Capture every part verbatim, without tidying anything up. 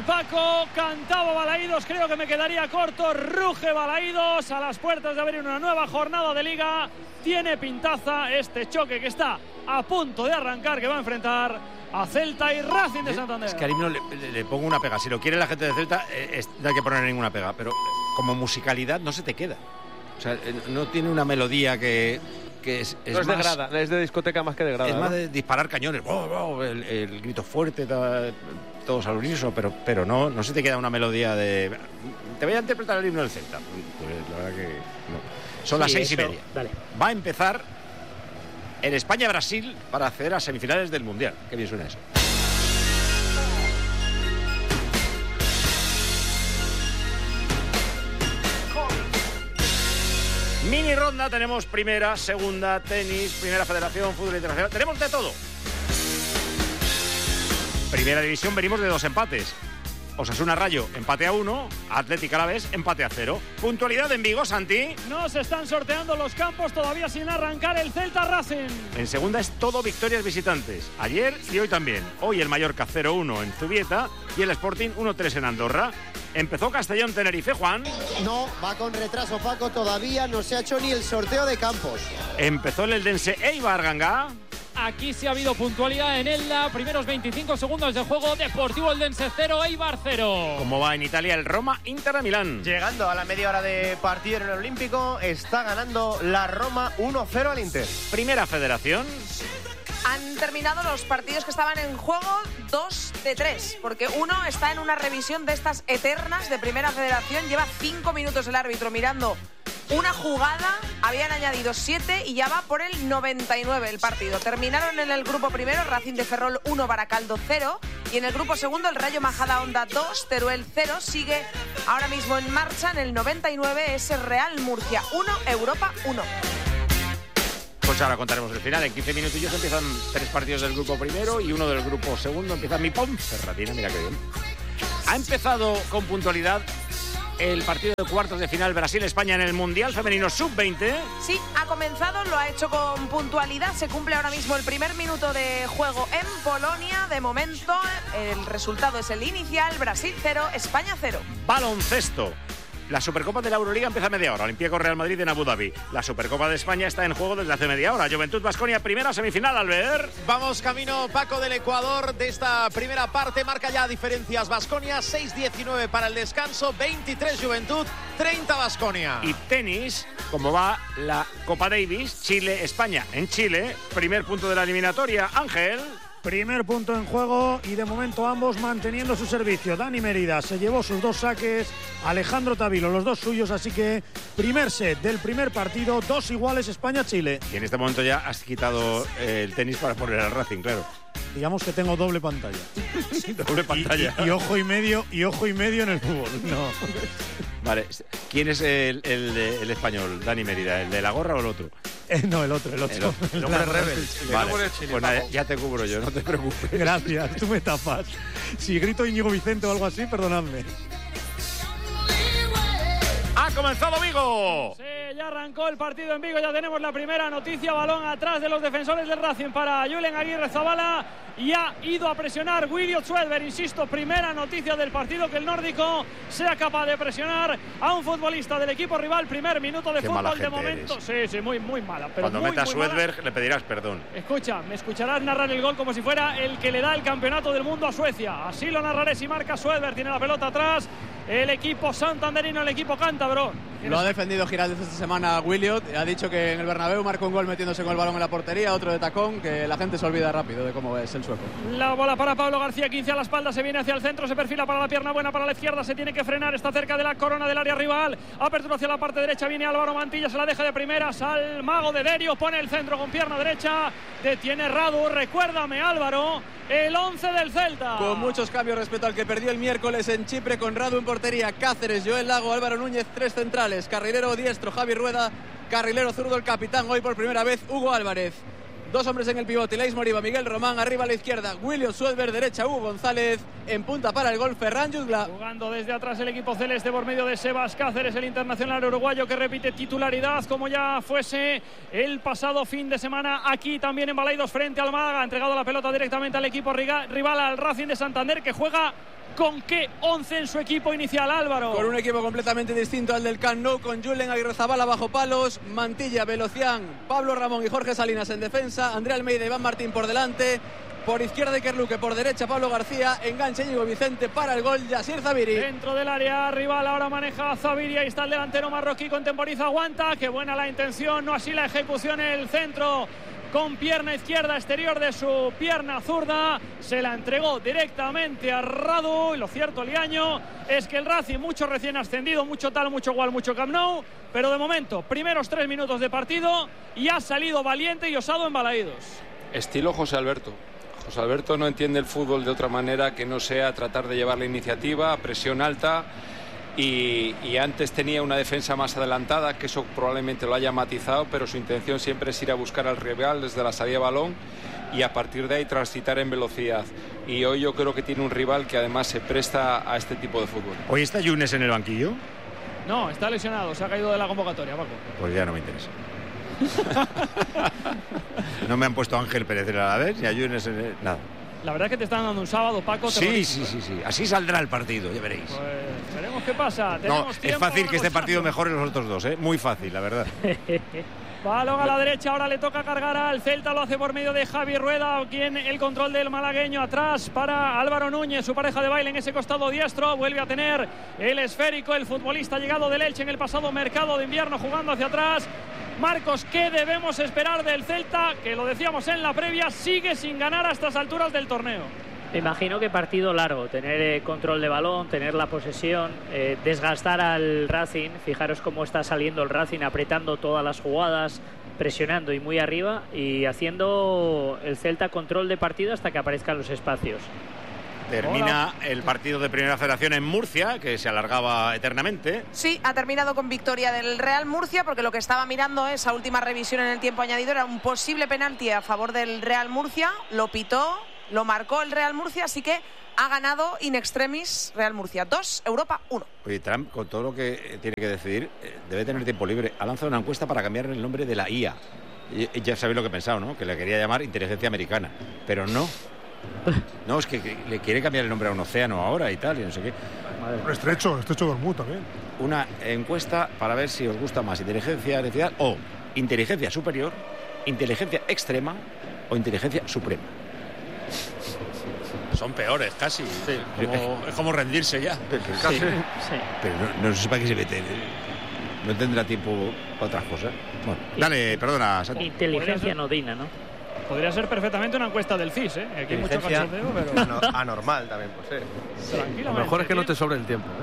Paco, cantaba Balaídos, creo que me quedaría corto. Ruge Balaídos a las puertas de abrir una nueva jornada de Liga. Tiene pintaza este choque que está a punto de arrancar, que va a enfrentar a Celta y Racing de Santander. Es que a Arim no le, le, le pongo una pega. Si lo quiere la gente de Celta, eh, es, no hay que poner ninguna pega. Pero como musicalidad no se te queda. O sea, no tiene una melodía que... que es, es, no es más, de grada, es de discoteca más que de grada. Es ¿no? más de disparar cañones, oh, oh, el, el grito fuerte, todo, todos al unísono, pero, pero no, no se te queda una melodía de... Te voy a interpretar el himno del Celta. Pues la verdad que no. Son sí, las seis eso, y media. Dale. Va a empezar en España-Brasil para acceder a semifinales del Mundial. Qué bien suena eso. Mini ronda, tenemos primera, segunda, tenis, primera federación, fútbol internacional, tenemos de todo. Primera división, venimos de dos empates. Osasuna Rayo, empate a uno, Atlético Alavés, empate a cero. Puntualidad en Vigo, Santi. No se están sorteando los campos todavía sin arrancar el Celta Racing. En segunda es todo victorias visitantes. Ayer y hoy también. Hoy el Mallorca cero uno en Zubieta y el Sporting uno tres en Andorra. Empezó Castellón-Tenerife, Juan. No, va con retraso, Paco. Todavía no se ha hecho ni el sorteo de campos. Empezó el Eldense Eibar, Ganga. Aquí sí ha habido puntualidad en Elda. Primeros veinticinco segundos de juego. Deportivo Eldense cero, Eibar cero. ¿Cómo va en Italia el Roma Inter de Milán? Llegando a la media hora de partido en el Olímpico, está ganando la Roma uno cero al Inter. Primera federación. Han terminado los partidos que estaban en juego, dos de tres, porque uno está en una revisión de estas eternas de Primera Federación. Lleva cinco minutos el árbitro mirando una jugada, habían añadido siete y ya va por el noventa y nueve el partido. Terminaron en el grupo primero, Racing de Ferrol uno, Baracaldo cero, y en el grupo segundo, el Rayo Majadahonda dos, Teruel cero. Sigue ahora mismo en marcha en el noventa y nueve ese Real Murcia uno, Europa uno. Pues ahora contaremos el final. En quince minutillos empiezan tres partidos del grupo primero y uno del grupo segundo. Empieza mi Ponferradina, mira qué bien. Ha empezado con puntualidad el partido de cuartos de final Brasil-España en el Mundial Femenino sub veinte. Sí, ha comenzado, lo ha hecho con puntualidad. Se cumple ahora mismo el primer minuto de juego en Polonia. De momento, el resultado es el inicial. Brasil cero, España cero. Baloncesto. La Supercopa de la Euroliga empieza a media hora. Olympiacos Real Madrid en Abu Dhabi. La Supercopa de España está en juego desde hace media hora. Juventud Baskonia, primera semifinal, Albert. Vamos camino, Paco, del Ecuador de esta primera parte. Marca ya diferencias Baskonia. seis diecinueve para el descanso. veintitrés Juventud, treinta Baskonia. Y tenis, como va la Copa Davis, Chile-España en Chile. Primer punto de la eliminatoria, Ángel. Primer punto en juego y de momento ambos manteniendo su servicio. Dani Mérida se llevó sus dos saques, Alejandro Tavilo los dos suyos, así que primer set del primer partido, dos iguales España-Chile. Y en este momento ya has quitado eh, el tenis para poner al Racing, claro. Digamos que tengo doble pantalla. Doble pantalla. Y, y, y ojo y medio y ojo y medio en el fútbol. No. Vale, ¿quién es el, el, el español, Dani Mérida? ¿El de la gorra o el otro? Eh, no, el otro, el otro. El, otro. el hombre rebel. Vale, pues nada, ya te cubro yo, no te preocupes. Gracias, tú me tapas. Si grito Íñigo Vicente o algo así, perdonadme. ¡Ha comenzado Vigo! Sí, ya arrancó el partido en Vigo, ya tenemos la primera noticia. Balón atrás de los defensores del Racing para Julen Aguirre Zabala. Y ha ido a presionar Williot Swedberg. Insisto, primera noticia del partido, que el nórdico sea capaz de presionar a un futbolista del equipo rival. Primer minuto de Qué fútbol de eres. momento. Sí, sí, muy, muy mala. Pero Cuando muy, meta muy Swedberg mala. le pedirás perdón. Escucha, me escucharás narrar el gol como si fuera el que le da el campeonato del mundo a Suecia. Así lo narraré si marca Swedberg. Tiene la pelota atrás. El equipo santanderino, el equipo cántabro. Lo ha defendido Giraldez esta semana Williot. Ha dicho que en el Bernabéu marcó un gol metiéndose con el balón en la portería, otro de tacón, que la gente se olvida rápido de cómo es el sueco. La bola para Pablo García, quince a la espalda, se viene hacia el centro, se perfila para la pierna buena, para la izquierda, se tiene que frenar, está cerca de la corona del área rival. Apertura hacia la parte derecha, viene Álvaro Mantilla, se la deja de primeras al mago de Derio, pone el centro con pierna derecha, detiene Radu. Recuérdame, Álvaro, el once del Celta. Con muchos cambios respecto al que perdió el miércoles en Chipre, con Radu en portería, Cáceres, Joel Lago, Álvaro Núñez, tres centrales, carrilero diestro Javi Rueda, carrilero zurdo el capitán, hoy por primera vez Hugo Álvarez. Dos hombres en el pivote, Leis Moriba, Miguel Román, arriba a la izquierda, William Swedberg, derecha Hugo González, en punta para el gol Ferran Jutgla. Jugando desde atrás el equipo celeste por medio de Sebas Cáceres, el internacional uruguayo que repite titularidad como ya fuese el pasado fin de semana aquí también en Balaidos frente al Málaga. Ha entregado la pelota directamente al equipo rival, al Racing de Santander, que juega ¿Con qué once en su equipo inicial, Álvaro? Con un equipo completamente distinto al del Camp Nou, con Julen Aguirrezabala bajo palos, Mantilla, Velocián, Pablo Ramón y Jorge Salinas en defensa, André Almeida y Iván Martín por delante, por izquierda Iker Luque, por derecha Pablo García, enganche Íñigo Vicente para el gol Yassir Zabiri. Dentro del área rival ahora maneja Zabiri, ahí está el delantero marroquí, contemporiza, aguanta, qué buena la intención, no así la ejecución, el centro con pierna izquierda exterior de su pierna zurda, se la entregó directamente a Radu. Y lo cierto, Liaño, es que el Racing, mucho recién ascendido, mucho tal, mucho igual, mucho Camp Nou, pero de momento, primeros tres minutos de partido y ha salido valiente y osado en Balaídos. Estilo José Alberto. José Alberto no entiende el fútbol de otra manera que no sea tratar de llevar la iniciativa a presión alta. Y, y antes tenía una defensa más adelantada, que eso probablemente lo haya matizado, pero su intención siempre es ir a buscar al rival desde la salida de balón y a partir de ahí transitar en velocidad. Y hoy yo creo que tiene un rival que además se presta a este tipo de fútbol. ¿Hoy está Yunes en el banquillo? No, está lesionado, se ha caído de la convocatoria, Paco. Pues ya no me interesa. No me han puesto a Ángel Pérez en el Alavés ni a Yunes en el... nada. La verdad es que te están dando un sábado, Paco. Sí, sí, sí, sí. Así saldrá el partido, ya veréis. Pues veremos qué pasa. No, es fácil que este partido mejore los otros dos, ¿eh? Muy fácil, la verdad. Balón a la derecha, ahora le toca cargar al Celta, lo hace por medio de Javi Rueda, quien el control del malagueño atrás para Álvaro Núñez, su pareja de baile en ese costado diestro, vuelve a tener el esférico, el futbolista llegado del Elche en el pasado mercado de invierno, jugando hacia atrás. Marcos, ¿qué debemos esperar del Celta? Que lo decíamos en la previa, sigue sin ganar a estas alturas del torneo. Me imagino que partido largo, tener eh, control de balón, tener la posesión, eh, desgastar al Racing. Fijaros cómo está saliendo el Racing, apretando todas las jugadas, presionando y muy arriba, y haciendo el Celta control de partido hasta que aparezcan los espacios. Termina el partido de Primera Federación en Murcia, que se alargaba eternamente. Sí, ha terminado con victoria del Real Murcia, porque lo que estaba mirando esa última revisión en el tiempo añadido era un posible penalti a favor del Real Murcia. Lo pitó, lo marcó el Real Murcia, así que ha ganado in extremis Real Murcia. dos, Europa uno. Oye, Trump, con todo lo que tiene que decidir, debe tener tiempo libre. Ha lanzado una encuesta para cambiar el nombre de la I A. Y ya sabéis lo que he pensado, ¿no? Que le quería llamar inteligencia americana. Pero no. No, es que, que le quiere cambiar el nombre a un océano ahora y tal, y no sé qué. Un estrecho, estrecho de Hormuz también. Una encuesta para ver si os gusta más inteligencia artificial o inteligencia superior, inteligencia extrema o inteligencia suprema. Son peores, casi. Sí, como, es como rendirse ya. Casi. Sí, sí. Pero no, no sé para qué se mete. No tendrá tiempo para otras cosas. Bueno, dale, perdona. Inteligencia nodina, ¿no? Podría ser perfectamente una encuesta del C I S, ¿eh? Aquí hay mucho cachondeo, pero... anormal también, pues ser. Lo mejor es que no te sobre el tiempo, ¿ves?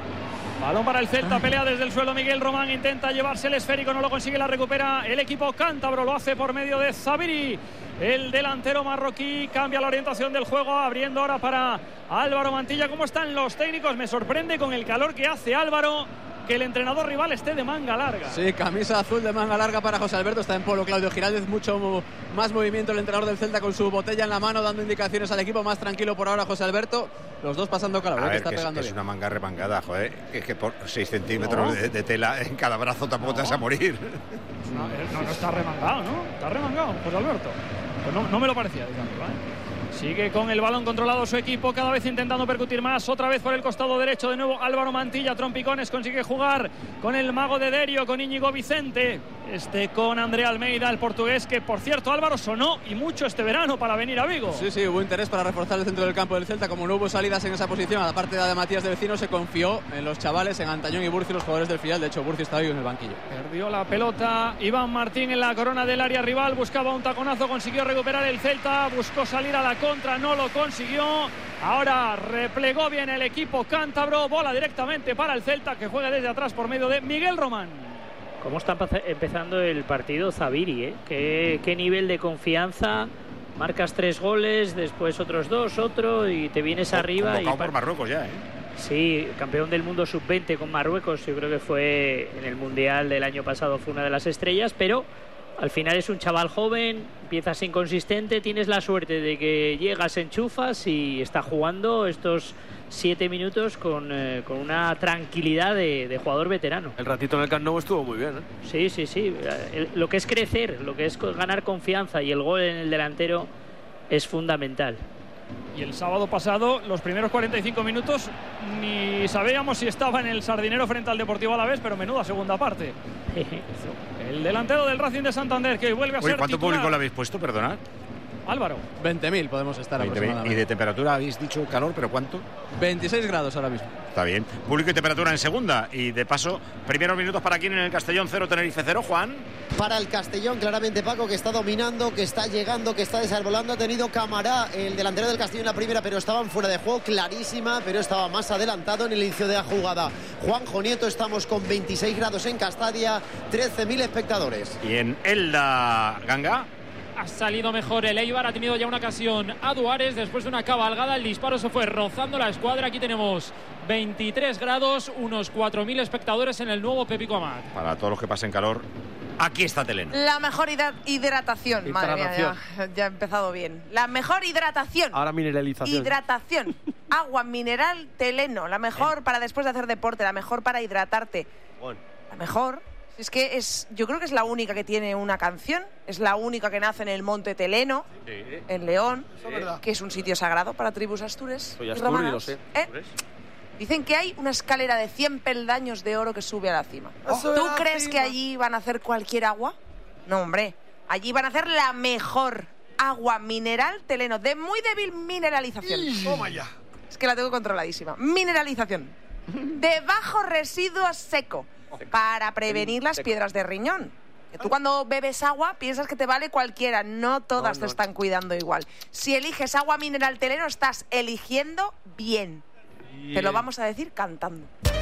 Balón para el Celta, pelea desde el suelo Miguel Román, intenta llevarse el esférico, no lo consigue, la recupera el equipo cántabro, lo hace por medio de Zabiri. El delantero marroquí cambia la orientación del juego, abriendo ahora para Álvaro Mantilla. ¿Cómo están los técnicos? Me sorprende con el calor que hace Álvaro que el entrenador rival esté de manga larga. Sí, camisa azul de manga larga para José Alberto, está en polo Claudio Giraldez, mucho más movimiento el entrenador del Celta con su botella en la mano, dando indicaciones al equipo, más tranquilo por ahora José Alberto, los dos pasando calor, a ¿eh? ver, que está que pegando es, bien. Es una manga remangada, joder, que es que por seis centímetros no. de, de tela en cada brazo tampoco no. te vas a morir. No, no, no está remangado, ¿no? Está remangado, José Alberto. Pues no, no me lo parecía, digamos, ¿vale? Sigue con el balón controlado su equipo, cada vez intentando percutir más, otra vez por el costado derecho, de nuevo Álvaro Mantilla, trompicones, consigue jugar con el mago de Derio, con Íñigo Vicente, este con André Almeida, el portugués, que por cierto Álvaro sonó y mucho este verano para venir a Vigo. Sí, sí, hubo interés para reforzar el centro del campo del Celta, como no hubo salidas en esa posición, a la parte de Matías de Vecino, se confió en los chavales, en Antañón y Burci, los jugadores del filial, de hecho Burci está hoy en el banquillo. Perdió la pelota Iván Martín en la corona del área rival, buscaba un taconazo, consiguió recuperar el Celta, buscó salir a la contra, no lo consiguió. Consiguió, ahora replegó bien el equipo cántabro, bola directamente para el Celta, que juega desde atrás por medio de Miguel Román. ¿Cómo está empezando el partido Zabiri? ¿eh? ¿Qué, qué nivel de confianza? Marcas tres goles, después otros dos, otro, y te vienes arriba. Convocado y por Marruecos ya, ¿eh? Sí, campeón del mundo sub veinte con Marruecos, yo creo que fue en el Mundial del año pasado, fue una de las estrellas, pero al final es un chaval joven, empiezas inconsistente, tienes la suerte de que llegas, enchufas y está jugando estos siete minutos con, eh, con una tranquilidad de, de jugador veterano. El ratito en el Camp Nou estuvo muy bien, ¿eh? Sí, sí, sí. El, lo que es crecer, lo que es ganar confianza y el gol en el delantero es fundamental. Y el sábado pasado, los primeros cuarenta y cinco minutos, ni sabíamos si estaba en el Sardinero frente al Deportivo Alavés, pero menuda segunda parte. El delantero del Racing de Santander, que vuelve a Oye, ser ¿cuánto titular. público le habéis puesto, perdonad? Álvaro. veinte mil podemos estar veinte mil. aproximadamente. Y de temperatura habéis dicho calor, ¿pero cuánto? veintiséis grados ahora mismo. Está bien. Público y temperatura en segunda. Y de paso, primeros minutos para quién en el Castellón, cero Tenerife cero, Juan. Para el Castellón, claramente Paco, que está dominando, que está llegando, que está desarbolando. Ha tenido Camará, el delantero del Castellón, en la primera, pero estaban fuera de juego, clarísima, pero estaba más adelantado en el inicio de la jugada. Juanjo Nieto, estamos con veintiséis grados en Castalia, trece mil espectadores. Y en Elda, Ganga. Ha salido mejor el Eibar, ha tenido ya una ocasión a Duárez después de una cabalgada. El disparo se fue rozando la escuadra. Aquí tenemos veintitrés grados, unos cuatro mil espectadores en el nuevo Pepico Amat. Para todos los que pasen calor, aquí está Teleno. La mejor hidra- hidratación. Madre mía, ya, ya ha empezado bien. La mejor hidratación. Ahora mineralización. Hidratación. Agua mineral Teleno. La mejor para después de hacer deporte, la mejor para hidratarte. Bueno. La mejor. Es que es, yo creo que es la única que tiene una canción, es la única que nace en el Monte Teleno, Sí. en León, Eso es verdad. que es un sitio sagrado para tribus astures. Soy y Asturi, romanas. lo sé. ¿Eh? Dicen que hay una escalera de cien peldaños de oro que sube a la cima. Eso ¿Tú es la crees cima. que allí van a hacer cualquier agua? No, hombre. Allí van a hacer la mejor agua mineral Teleno, de muy débil mineralización. Toma ya. Es que la tengo controladísima. Mineralización. De bajo residuo seco. Para prevenir las piedras de riñón. Que tú cuando bebes agua piensas que te vale cualquiera. No todas No, te no. están cuidando igual. Si eliges agua mineral Teleno, estás eligiendo bien. Te lo vamos a decir cantando.